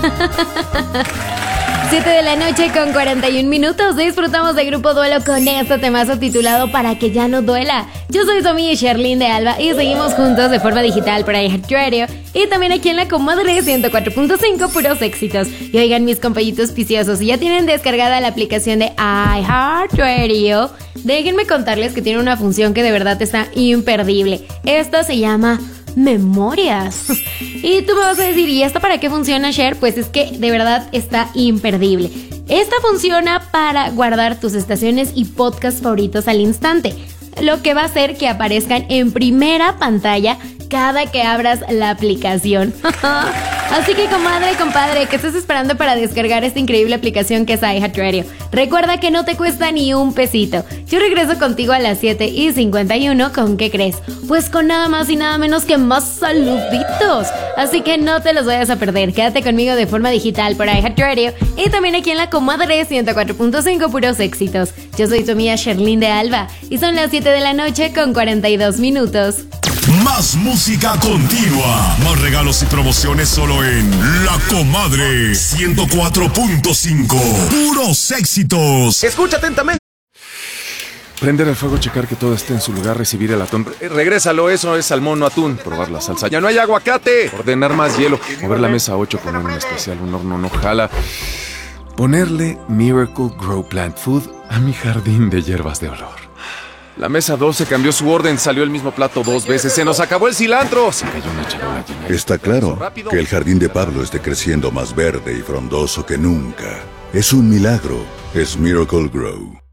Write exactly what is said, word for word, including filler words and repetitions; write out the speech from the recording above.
siete de la noche con cuarenta y un minutos. Disfrutamos de Grupo Duelo con este temazo titulado Para que ya no duela. Yo soy tu amiga Sherlyn de Alba y seguimos juntos de forma digital por iHeartRadio y también aquí en La Comadre ciento cuatro punto cinco, puros éxitos. Y oigan, mis compañitos piciosos, si ya tienen descargada la aplicación de iHeartRadio, déjenme contarles que tiene una función que de verdad está imperdible. Esta se llama Memorias. Y tú me vas a decir, ¿y esta para qué funciona, Cher? Pues es que de verdad está imperdible. Esta funciona para guardar tus estaciones y podcasts favoritos al instante, lo que va a hacer que aparezcan en primera pantalla cada que abras la aplicación. Así que, comadre, compadre, ¿qué estás esperando para descargar esta increíble aplicación que es iHeartRadio? Recuerda que no te cuesta ni un pesito. Yo regreso contigo a las siete y cincuenta y uno. ¿Con qué crees? Pues con nada más y nada menos que más saluditos. Así que no te los vayas a perder. Quédate conmigo de forma digital por iHeartRadio y también aquí en La Comadre ciento cuatro punto cinco, puros éxitos. Yo soy tu amiga Sherlyn de Alba y son las siete de la noche con cuarenta y dos minutos. Más música continua, más regalos y promociones solo en La Comadre ciento cuatro punto cinco. Puros éxitos. Escucha atentamente. Prender el fuego, checar que todo esté en su lugar, recibir el atún. Eh, regrésalo, eso es salmón, no atún. Probar la salsa. Ya no hay aguacate. Ordenar más hielo. Mover la mesa a ocho, poner un especial, un horno no jala. Ponerle Miracle Grow Plant Food a mi jardín de hierbas de olor. La mesa doce cambió su orden, salió el mismo plato dos veces, se nos acabó el cilantro. Se cayó una charola llena. Está claro que el jardín de Pablo esté creciendo más verde y frondoso que nunca. Es un milagro, es Miracle Grow.